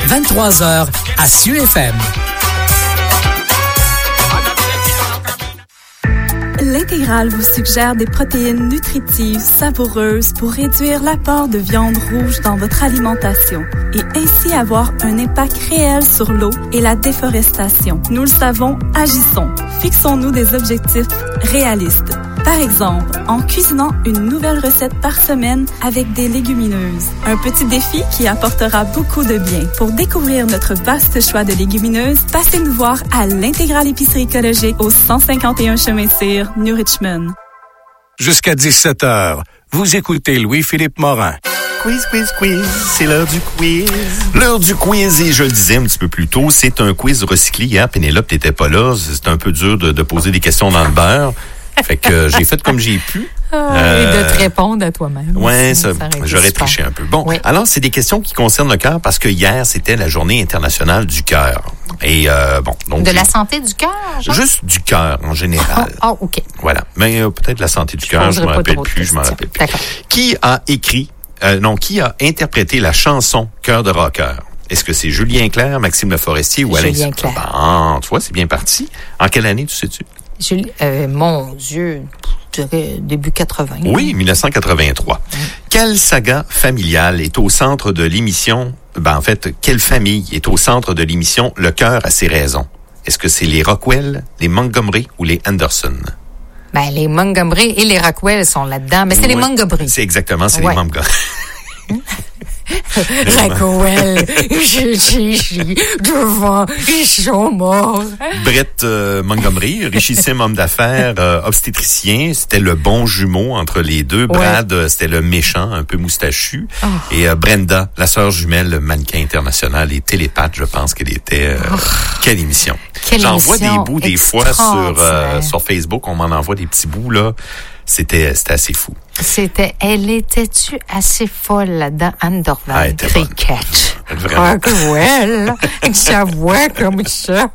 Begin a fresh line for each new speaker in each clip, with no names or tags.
23h à SUFM.
L'Intégrale vous suggère des protéines nutritives, savoureuses pour réduire l'apport de viande rouge dans votre alimentation et ainsi avoir un impact réel sur l'eau et la déforestation. Nous le savons, agissons. Fixons-nous des objectifs réalistes. Par exemple, en cuisinant une nouvelle recette par semaine avec des légumineuses. Un petit défi qui apportera beaucoup de bien. Pour découvrir notre vaste choix de légumineuses, passez nous voir à l'Intégrale épicerie écologique au 151 chemin Cyr, New Richmond.
Jusqu'à 17h, vous écoutez Louis-Philippe Morin.
Quiz, c'est l'heure du quiz. L'heure du quiz, et je le disais un petit peu plus tôt, c'est un quiz recyclé. Hier, Pénélope, t'étais pas là, c'était un peu dur de poser des questions dans le beurre. Fait que j'ai fait comme j'ai pu.
Et de te répondre à toi-même.
Ouais, ça j'aurais triché un peu. Bon, oui. Alors c'est des questions qui concernent le cœur parce que hier c'était la Journée internationale du cœur. Et donc
de la santé du cœur.
Juste du cœur en général.
Oh, ok.
Voilà, mais peut-être la santé du cœur, je m'en rappelle plus.
D'accord.
Qui a interprété la chanson Cœur de rocker? Est-ce que c'est Julien Clerc, Maxime Le Forestier ou Alain?
Julien Clerc.
Bon, tu vois, c'est bien parti. En quelle année, tu sais-tu?
Mon Dieu, je dirais début 80.
Oui, 1983. Quelle saga familiale est au centre de l'émission? Quelle famille est au centre de l'émission Le cœur a ses raisons? Est-ce que c'est les Rockwell, les Montgomery ou les Anderson?
Les Montgomery et les Rockwell sont là-dedans, mais c'est les Montgomery.
C'est exactement, les Montgomery.
Rockwell, devant, ils sont morts.
Brett Montgomery, richissime homme d'affaires, obstétricien, c'était le bon jumeau entre les deux. Brad, c'était le méchant, un peu moustachu. Oh. Et Brenda, la sœur jumelle, mannequin international et télépathe, je pense qu'elle était. Quelle émission! J'en vois des bouts des fois sur Facebook, on m'en envoie des petits bouts là. C'était assez fou.
Elle était-tu assez folle là-dedans, Anne Dorval? Cricket.
Vraiment.
Ça voit comme ça.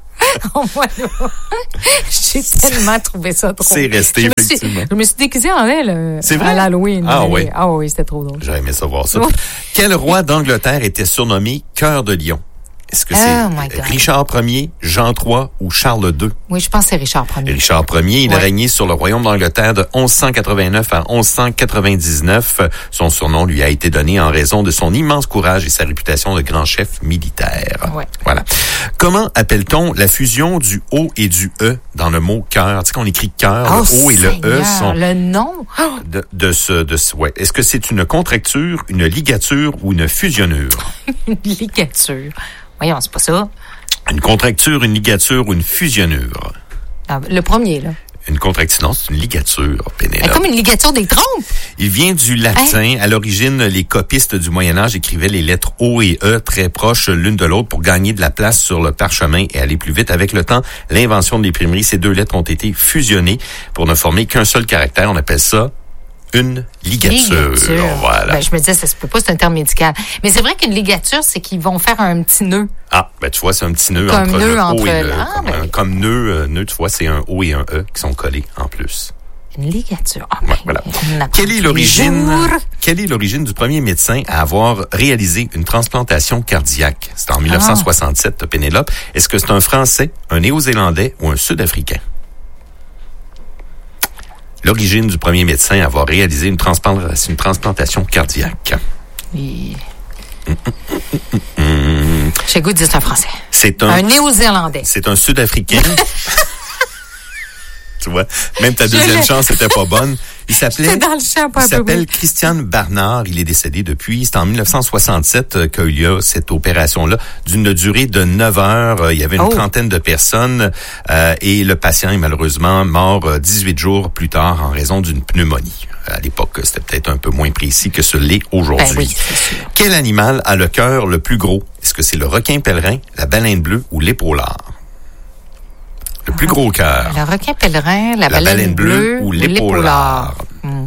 J'ai tellement trouvé ça drôle.
C'est resté, effectivement.
Je me suis déguisée en elle
c'est vrai?
À l'Halloween.
Ah oui?
Ah oui, c'était trop drôle.
J'aurais aimé savoir ça. Quel roi d'Angleterre était surnommé Cœur de Lion? Est-ce que c'est Richard Ier, Jean III ou Charles II?
Oui, je pense que c'est Richard Ier.
Richard Ier, il a régné sur le royaume d'Angleterre de 1189 à 1199. Son surnom lui a été donné en raison de son immense courage et sa réputation de grand chef militaire.
Ouais.
Voilà. Comment appelle-t-on la fusion du O et du E dans le mot cœur? Tu sais qu'on écrit cœur, le O et le E sont...
Le nom?
Ouais. Est-ce que c'est une contracture, une ligature ou une fusionnure?
Une ligature. Voyons, c'est pas ça.
Une contracture, une ligature ou une fusionnure?
Le premier, là.
Une contracture, non, c'est une ligature, Pénélope.
Comme une ligature des trompes?
Il vient du latin. À l'origine, les copistes du Moyen-Âge écrivaient les lettres O et E très proches l'une de l'autre pour gagner de la place sur le parchemin et aller plus vite. Avec le temps, l'invention de l'imprimerie, ces deux lettres ont été fusionnées pour ne former qu'un seul caractère. On appelle ça une ligature. Voilà.
Je me disais, ça se peut pas, c'est un terme médical. Mais c'est vrai qu'une ligature, c'est qu'ils vont faire un petit nœud.
Ah, tu vois, c'est un petit nœud
entre
le
O
et le... Comme nœud, tu vois, c'est un O et un E qui sont collés en plus.
Une ligature.
Voilà. Quelle est l'origine du premier médecin à avoir réalisé une transplantation cardiaque? C'est en 1967, Pénélope. Est-ce que c'est un Français, un Néo-Zélandais ou un Sud-Africain? L'origine du premier médecin à avoir réalisé une transplantation cardiaque.
J'ai le goût de dire c'est un Français.
C'est
un Néo-Zélandais.
C'est un Sud-Africain. Tu vois, même ta deuxième chance n'était pas bonne. Il s'appelle Christian Barnard. Il est décédé depuis. C'est en 1967 qu'il y a cette opération-là d'une durée de 9 heures. Il y avait une trentaine de personnes et le patient est malheureusement mort 18 jours plus tard en raison d'une pneumonie. À l'époque, c'était peut-être un peu moins précis que ce l'est aujourd'hui.
Oui, c'est sûr.
Quel animal a le cœur le plus gros? Est-ce que c'est le requin pèlerin, la baleine bleue ou l'épaulard? Le plus gros cœur.
Le requin pèlerin, la baleine bleue ou l'épaulard.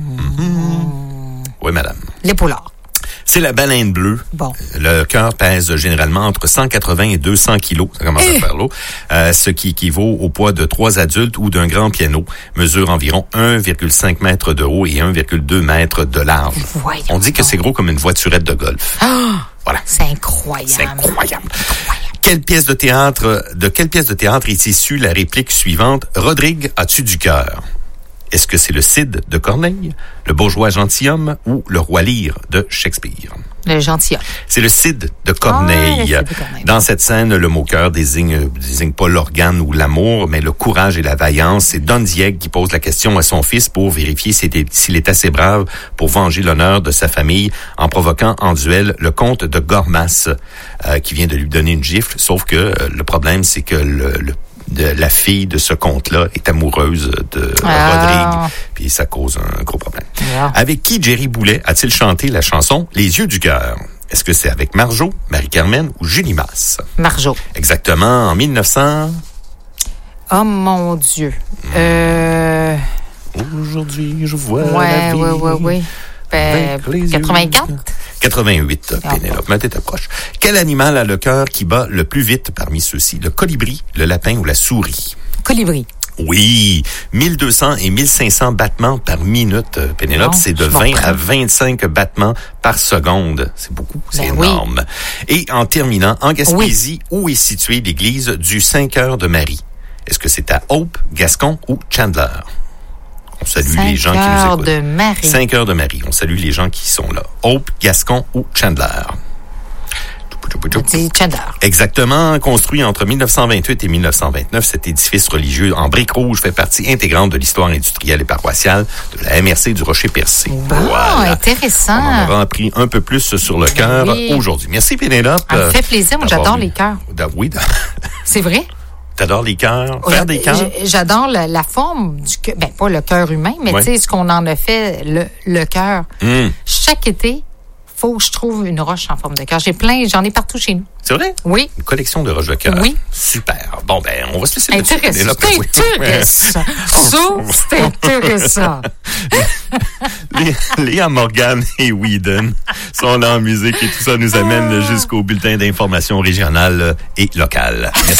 Oui, madame.
L'épaulard.
C'est la baleine bleue.
Bon.
Le cœur pèse généralement entre 180 et 200 kilos. Ça commence à faire lourd. Ce qui équivaut au poids de 3 adultes ou d'un grand piano. Mesure environ 1,5 mètre de haut et 1,2 mètre de large. On dit que c'est gros comme une voiturette de golf. Voilà.
C'est incroyable.
C'est incroyable. De quelle pièce de théâtre est issue la réplique suivante? Rodrigue, as-tu du cœur? Est-ce que c'est le Cid de Corneille, le bourgeois gentilhomme ou le roi Lear de Shakespeare?
Le gentilhomme.
C'est le Cid de Corneille.
Le Cid de Corneille.
Dans cette scène, le mot cœur désigne pas l'organe ou l'amour, mais le courage et la vaillance. C'est Don Diego qui pose la question à son fils pour vérifier s'il est assez brave pour venger l'honneur de sa famille en provoquant en duel le comte de Gormas, qui vient de lui donner une gifle. Sauf que le problème, c'est que la fille de ce comte-là est amoureuse de Rodrigue, puis ça cause un gros problème. Yeah. Avec qui Jerry Boulet a-t-il chanté la chanson « Les yeux du cœur » ? Est-ce que c'est avec Marjo, Marie-Carmen ou Julie Masse?
Marjo.
Exactement, en 1900...
Oh mon Dieu.
Aujourd'hui, je vois la vie.
Oui. 84?
88, Pénélope, mais t'étais proche. Quel animal a le cœur qui bat le plus vite parmi ceux-ci? Le colibri, le lapin ou la souris?
Colibri.
Oui, 1200 et 1500 battements par minute, Pénélope. C'est de 20 à 25 battements par seconde. C'est beaucoup, c'est énorme. Oui. Et en terminant, en Gaspésie, où est située l'église du Saint-Cœur de Marie? Est-ce que c'est à Hope, Gascon ou Chandler? On salue les gens qui nous écoutent.
5 heures de Marie.
5 heures de Marie. On salue les gens qui sont là. Hope, Gascon ou Chandler?
C'est Chandler.
Exactement. Construit entre 1928 et 1929, cet édifice religieux en briques rouges fait partie intégrante de l'histoire industrielle et paroissiale de la MRC du Rocher-Percé.
Voilà. Intéressant.
On en aura appris un peu plus sur le cœur aujourd'hui. Merci, Pénélope.
Ça me fait plaisir. Moi, j'adore les cœurs.
Oui.
C'est vrai?
T'adores les cœurs? Faire des cœurs?
J'adore la forme du cœur. Ben, pas le cœur humain, mais tu sais, ce qu'on en a fait, le cœur. Chaque été, faut que je trouve une roche en forme de cœur. J'en ai partout chez nous.
C'est vrai?
Oui.
Une collection de roches de cœur.
Oui.
Super. Bon, on va se laisser là-dessus.
Intéressant. C'est intéressant.
Léa Morgan et Whedon sont là en musique et tout ça nous amène jusqu'au bulletin d'information régionale et locale. Merci.